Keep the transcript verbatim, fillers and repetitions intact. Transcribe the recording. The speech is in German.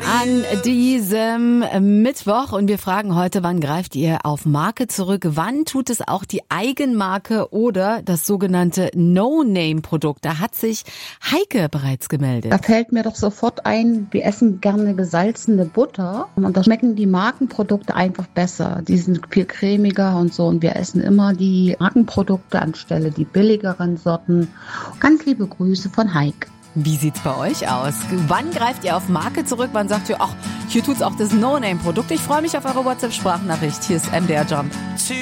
an diesem Mittwoch und wir fragen heute, wann greift ihr auf Marke zurück? Wann tut es auch die Eigenmarke oder das sogenannte No-Name-Produkt? Da hat sich Heike bereits gemeldet. Da fällt mir doch sofort ein, wir essen gerne gesalzene Butter und da schmecken die Markenprodukte einfach besser. Die sind viel cremiger und so und wir essen immer die Markenprodukte anstelle die billigeren Sorten. Ganz liebe Grüße von Heike. Wie sieht's bei euch aus? Wann greift ihr auf Marke zurück? Wann sagt ihr, ach, hier tut's auch das No-Name-Produkt? Ich freue mich auf eure WhatsApp-Sprachnachricht. Hier ist M D R Jump.